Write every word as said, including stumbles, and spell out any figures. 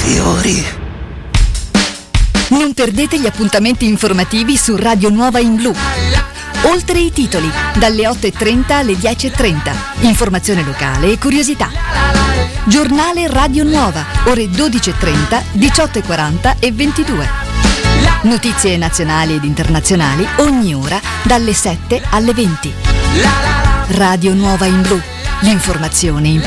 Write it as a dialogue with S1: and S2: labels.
S1: fiori.
S2: Non perdete gli appuntamenti informativi su Radio Nuova in Blu. Oltre i titoli, dalle otto e trenta alle dieci e trenta. Informazione locale e curiosità. Giornale Radio Nuova, ore dodici e trenta, diciotto e quaranta e ventidue. Notizie nazionali ed internazionali ogni ora dalle sette alle venti. Radio Nuova in Blu. L'informazione in